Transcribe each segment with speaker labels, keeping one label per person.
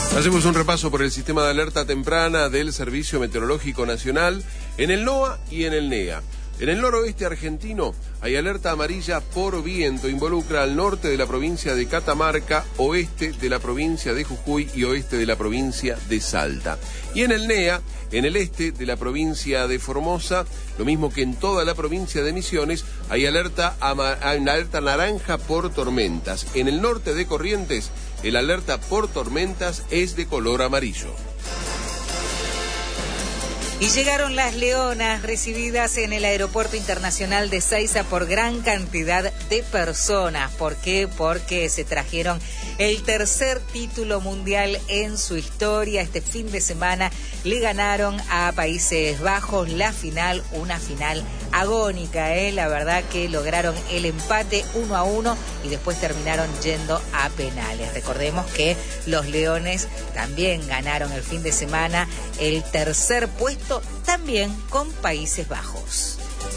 Speaker 1: Hacemos un repaso por el sistema de alerta temprana del Servicio Meteorológico Nacional en el NOA y en el NEA. En el noroeste argentino hay alerta amarilla por viento, involucra al norte de la provincia de Catamarca, oeste de la provincia de Jujuy y oeste de la provincia de Salta. Y en el NEA, en el este de la provincia de Formosa, lo mismo que en toda la provincia de Misiones, hay alerta naranja por tormentas. En el norte de Corrientes, el alerta por tormentas es de color amarillo.
Speaker 2: Y llegaron las leonas recibidas en el Aeropuerto Internacional de Ezeiza por gran cantidad de personas. ¿Por qué? Porque se trajeron el tercer título mundial en su historia. Este fin de semana le ganaron a Países Bajos la final, una final agónica, La verdad que lograron el empate 1-1 y después terminaron yendo a penales. Recordemos que los leones también ganaron el fin de semana el tercer puesto, también con Países Bajos.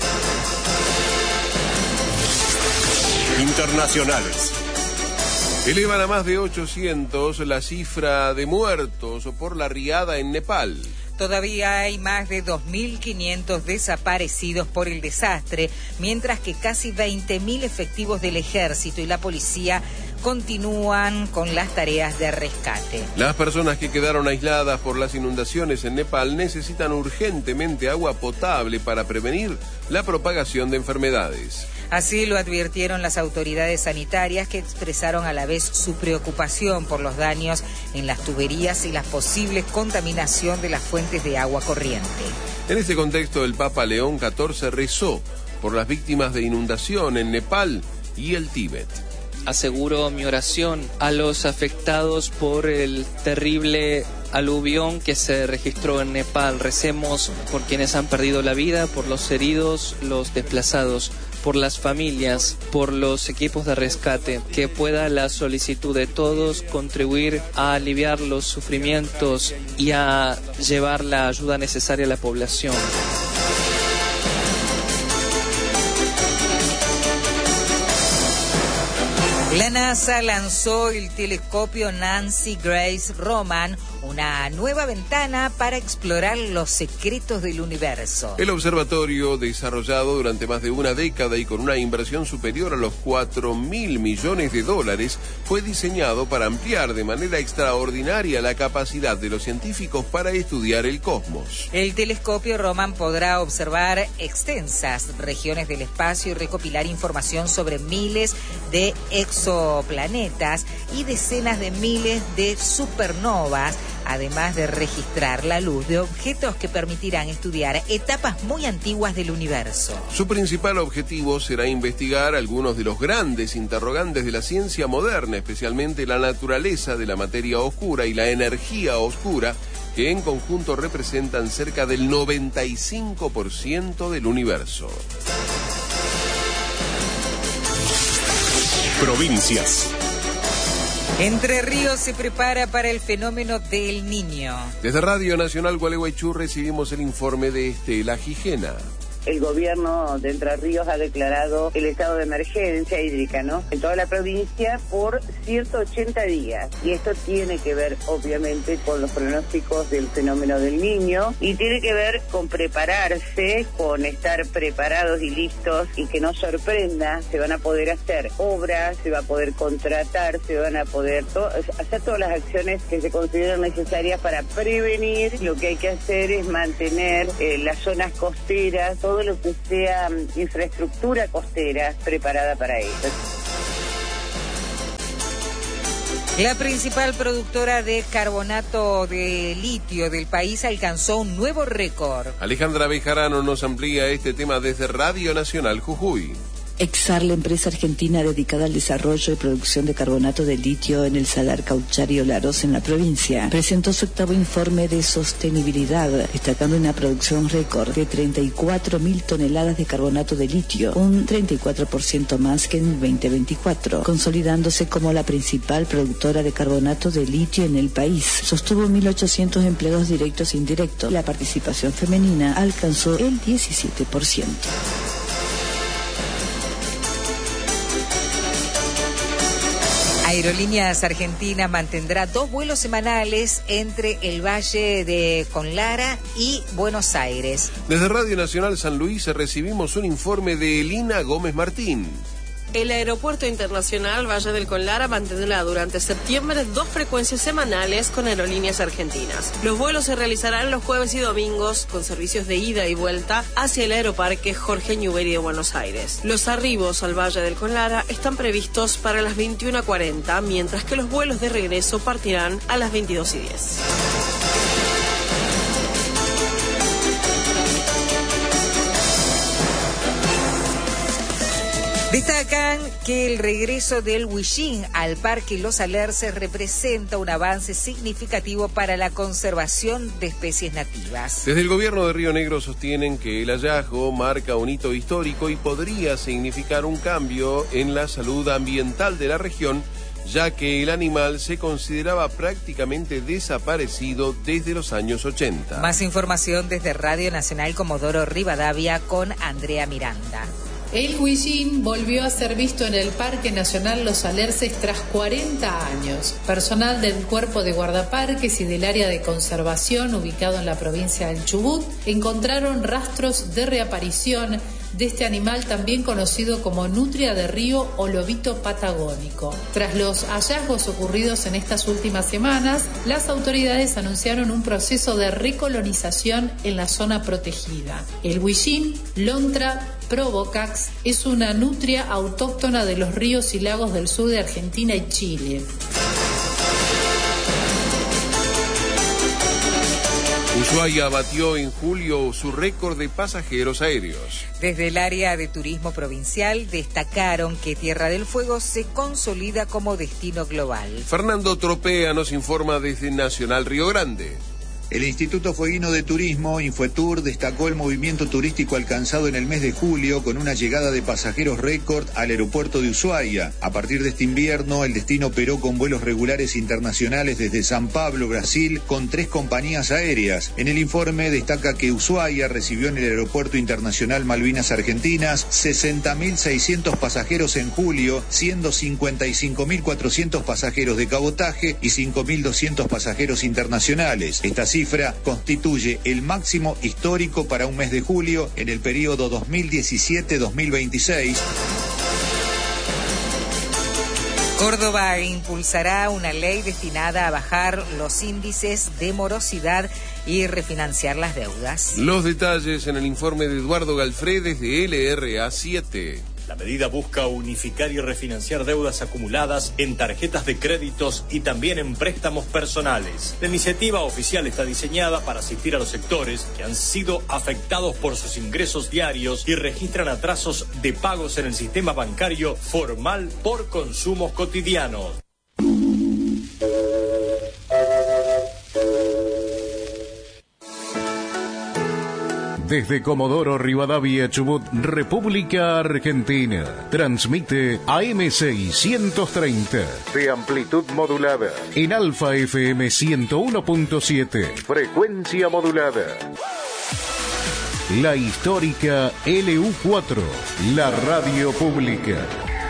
Speaker 1: Internacionales. Elevan a más de 800 la cifra de muertos por la riada en Nepal.
Speaker 2: Todavía hay más de 2.500 desaparecidos por el desastre, mientras que casi 20.000 efectivos del ejército y la policía continúan con las tareas de rescate.
Speaker 1: Las personas que quedaron aisladas por las inundaciones en Nepal necesitan urgentemente agua potable para prevenir la propagación de enfermedades.
Speaker 2: Así lo advirtieron las autoridades sanitarias, que expresaron a la vez su preocupación por los daños en las tuberías y la posible contaminación de las fuentes de agua corriente.
Speaker 1: En este contexto, el Papa León XIV rezó por las víctimas de inundación en Nepal y el Tíbet.
Speaker 3: Aseguro mi oración a los afectados por el terrible aluvión que se registró en Nepal. Recemos por quienes han perdido la vida, por los heridos, los desplazados, por las familias, por los equipos de rescate, que pueda la solicitud de todos contribuir a aliviar los sufrimientos y a llevar la ayuda necesaria a la población.
Speaker 2: La NASA lanzó el telescopio Nancy Grace Roman, una nueva ventana para explorar los secretos del universo.
Speaker 1: El observatorio, desarrollado durante más de una década y con una inversión superior a los $4.000 millones, fue diseñado para ampliar de manera extraordinaria la capacidad de los científicos para estudiar el cosmos.
Speaker 2: El telescopio Roman podrá observar extensas regiones del espacio y recopilar información sobre miles de exoplanetas y decenas de miles de supernovas, además de registrar la luz de objetos que permitirán estudiar etapas muy antiguas del universo.
Speaker 1: Su principal objetivo será investigar algunos de los grandes interrogantes de la ciencia moderna, especialmente la naturaleza de la materia oscura y la energía oscura, que en conjunto representan cerca del 95% del universo.
Speaker 4: Provincias.
Speaker 2: Entre Ríos se prepara para el fenómeno del Niño.
Speaker 1: Desde Radio Nacional Gualeguaychú recibimos el informe de Estela Gijena.
Speaker 5: El gobierno de Entre Ríos ha declarado el estado de emergencia hídrica, En toda la provincia por 180 días. Y esto tiene que ver, obviamente, con los pronósticos del fenómeno del Niño y tiene que ver con prepararse, con estar preparados y listos y que no sorprenda. Se van a poder hacer obras, se va a poder contratar, se van a poder hacer todas las acciones que se consideran necesarias para prevenir. Lo que hay que hacer es mantener las zonas costeras, todo lo que sea infraestructura costera preparada para eso.
Speaker 2: La principal productora de carbonato de litio del país alcanzó un nuevo récord.
Speaker 1: Alejandra Bejarano nos amplía este tema desde Radio Nacional Jujuy.
Speaker 6: Exar, la empresa argentina dedicada al desarrollo y producción de carbonato de litio en el Salar Caucharí Olaroz en la provincia, presentó su octavo informe de sostenibilidad, destacando una producción récord de 34.000 toneladas de carbonato de litio, un 34% más que en el 2024, consolidándose como la principal productora de carbonato de litio en el país. Sostuvo 1.800 empleados directos e indirectos. La participación femenina alcanzó el 17%.
Speaker 2: Aerolíneas Argentinas mantendrá 2 vuelos semanales entre el Valle de Conlara y Buenos Aires.
Speaker 1: Desde Radio Nacional San Luis recibimos un informe de Elina Gómez Martín.
Speaker 4: El Aeropuerto Internacional Valle del Conlara mantendrá durante septiembre 2 frecuencias semanales con Aerolíneas Argentinas. Los vuelos se realizarán los jueves y domingos con servicios de ida y vuelta hacia el Aeroparque Jorge Newbery de Buenos Aires. Los arribos al Valle del Conlara están previstos para las 21:40, mientras que los vuelos de regreso partirán a las 22:10.
Speaker 2: Destacan que el regreso del Huillín al Parque Los Alerces representa un avance significativo para la conservación de especies nativas.
Speaker 1: Desde el gobierno de Río Negro sostienen que el hallazgo marca un hito histórico y podría significar un cambio en la salud ambiental de la región, ya que el animal se consideraba prácticamente desaparecido desde los años 80.
Speaker 2: Más información desde Radio Nacional Comodoro Rivadavia con Andrea Miranda.
Speaker 7: El Huillín volvió a ser visto en el Parque Nacional Los Alerces tras 40 años. Personal del Cuerpo de Guardaparques y del área de conservación ubicado en la provincia del Chubut encontraron rastros de reaparición de este animal también conocido como nutria de río o lobito patagónico. Tras los hallazgos ocurridos en estas últimas semanas, las autoridades anunciaron un proceso de recolonización en la zona protegida. El Huillín, Lontra provocax, es una nutria autóctona de los ríos y lagos del sur de Argentina y Chile.
Speaker 1: Ushuaia batió en julio su récord de pasajeros aéreos.
Speaker 2: Desde el área de turismo provincial destacaron que Tierra del Fuego se consolida como destino global.
Speaker 1: Fernando Tropea nos informa desde Nacional Río Grande.
Speaker 8: El Instituto Fueguino de Turismo, Infotour, destacó el movimiento turístico alcanzado en el mes de julio con una llegada de pasajeros récord al aeropuerto de Ushuaia. A partir de este invierno, el destino operó con vuelos regulares internacionales desde San Pablo, Brasil, con 3 compañías aéreas. En el informe destaca que Ushuaia recibió en el Aeropuerto Internacional Malvinas Argentinas 60.600 pasajeros en julio, siendo 55.400 pasajeros de cabotaje y 5.200 pasajeros internacionales. Esta cifra constituye el máximo histórico para un mes de julio en el periodo 2017-2026.
Speaker 2: Córdoba impulsará una ley destinada a bajar los índices de morosidad y refinanciar las deudas.
Speaker 1: Los detalles en el informe de Eduardo Galfredes de LRA 7.
Speaker 9: La medida busca unificar y refinanciar deudas acumuladas en tarjetas de créditos y también en préstamos personales. La iniciativa oficial está diseñada para asistir a los sectores que han sido afectados por sus ingresos diarios y registran atrasos de pagos en el sistema bancario formal por consumos cotidianos.
Speaker 10: Desde Comodoro Rivadavia, Chubut, República Argentina. Transmite AM630 de amplitud modulada en Alfa FM 101.7, frecuencia modulada. La histórica LU4, la radio pública.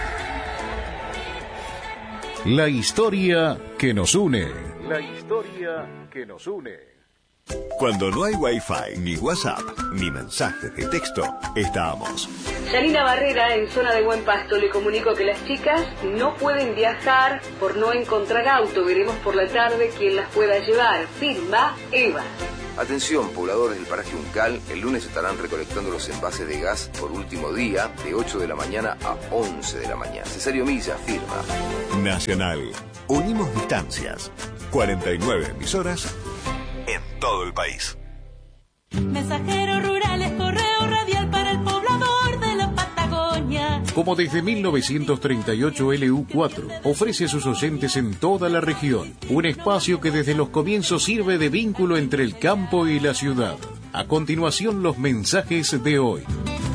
Speaker 10: La historia que nos une. La historia que nos une.
Speaker 11: Cuando no hay Wi-Fi, ni WhatsApp, ni mensajes de texto, estamos.
Speaker 12: Janina Barrera, en zona de Buen Pasto, le comunico que las chicas no pueden viajar por no encontrar auto. Veremos por la tarde quién las pueda llevar. Firma Eva.
Speaker 13: Atención, pobladores del paraje Uncal, el lunes estarán recolectando los envases de gas por último día, de 8 de la mañana a 11 de la mañana. Cesario Milla, firma.
Speaker 11: Nacional. Unimos distancias. 49 emisoras en todo el país.
Speaker 14: Mensajeros rurales, correo radial para el poblador de la Patagonia.
Speaker 10: Como desde 1938 LU4 ofrece a sus oyentes en toda la región un espacio que desde los comienzos sirve de vínculo entre el campo y la ciudad. A continuación, los mensajes de hoy.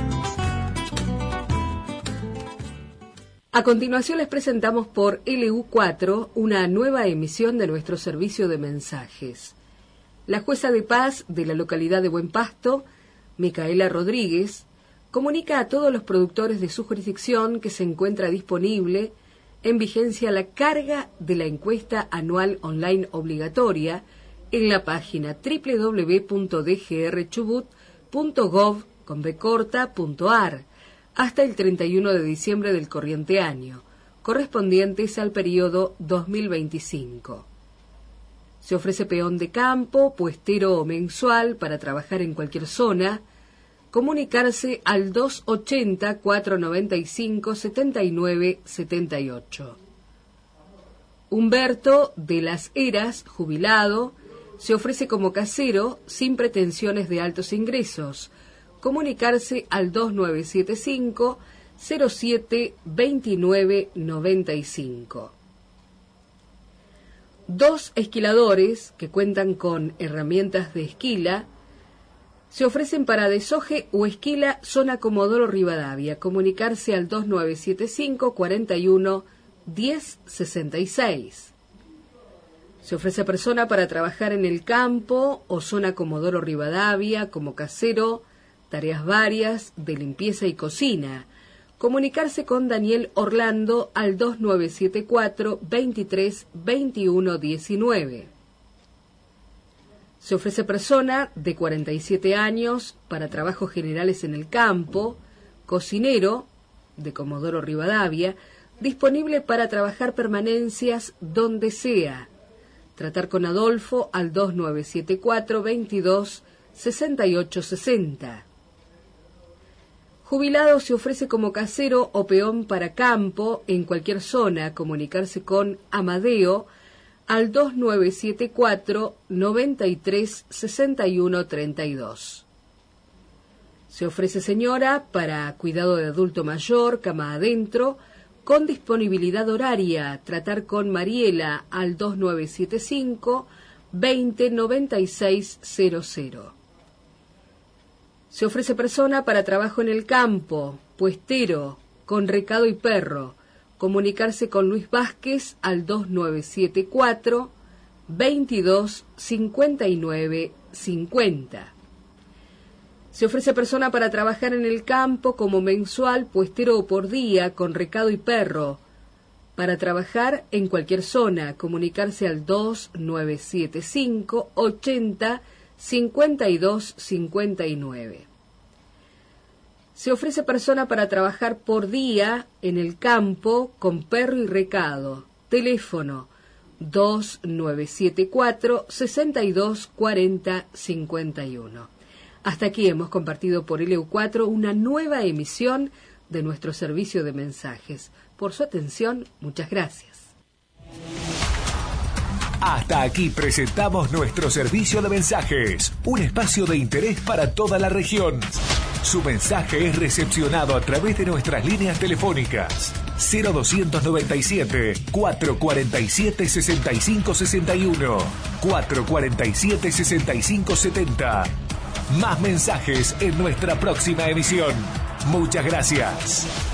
Speaker 15: A continuación les presentamos por LU4 una nueva emisión de nuestro servicio de mensajes. La jueza de paz de la localidad de Buen Pasto, Micaela Rodríguez, comunica a todos los productores de su jurisdicción que se encuentra disponible en vigencia la carga de la encuesta anual online obligatoria en la página www.dgrchubut.gov.ar hasta el 31 de diciembre del corriente año, correspondientes al periodo 2025. Se ofrece peón de campo, puestero o mensual para trabajar en cualquier zona. Comunicarse al 280-495-7978. Humberto de las Heras, jubilado, se ofrece como casero sin pretensiones de altos ingresos. Comunicarse al 2975-07-2995. 2 esquiladores que cuentan con herramientas de esquila se ofrecen para desoje o esquila zona Comodoro Rivadavia. Comunicarse al 2975 41 1066. Se ofrece persona para trabajar en el campo o zona Comodoro Rivadavia como casero, tareas varias de limpieza y cocina. Comunicarse con Daniel Orlando al 2974 23 21 19. Se ofrece persona de 47 años para trabajos generales en el campo, cocinero de Comodoro Rivadavia, disponible para trabajar permanencias donde sea. Tratar con Adolfo al 2974 22 68 60. Jubilado se ofrece como casero o peón para campo en cualquier zona. Comunicarse con Amadeo al 2974 93 61 32. Se ofrece señora para cuidado de adulto mayor, cama adentro, con disponibilidad horaria. Tratar con Mariela al 2975 20 96 00. Se ofrece persona para trabajo en el campo, puestero, con recado y perro. Comunicarse con Luis Vázquez al 2974 22 59 50. Se ofrece persona para trabajar en el campo como mensual, puestero o por día, con recado y perro. Para trabajar en cualquier zona, comunicarse al 2975 80 52 59. Se ofrece persona para trabajar por día en el campo con perro y recado. Teléfono 2974 62 40 51. Hasta aquí hemos compartido por LU4 una nueva emisión de nuestro servicio de mensajes. Por su atención, muchas gracias.
Speaker 16: Hasta aquí presentamos nuestro servicio de mensajes, un espacio de interés para toda la región. Su mensaje es recepcionado a través de nuestras líneas telefónicas 0297 447 65 61, 447 65 70. Más mensajes en nuestra próxima emisión. Muchas gracias.